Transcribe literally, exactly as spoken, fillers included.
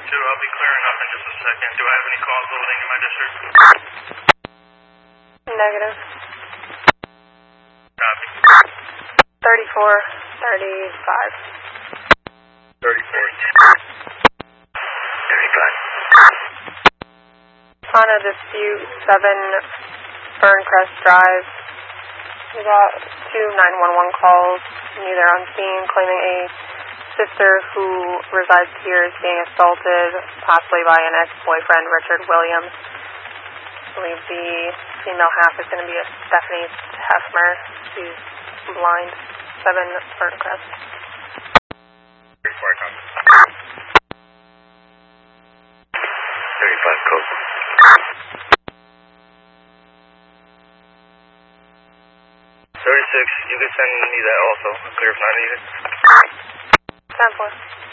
two, I'll be clearing up in just a second. Do I have any calls loading in my district? Negative. Copy. thirty-four, thirty-five. thirty-four. thirty-five. On a dispute, seven Ferncrest Drive. We got two nine one one calls, neither on scene, claiming a sister who resides here is being assaulted, possibly by an ex-boyfriend, Richard Williams. I believe the female half is going to be a Stephanie Hefmer. She's blind. seven Ferncrest. thirty-five code. thirty-six, you can send me that also. Clear if not needed. ten four.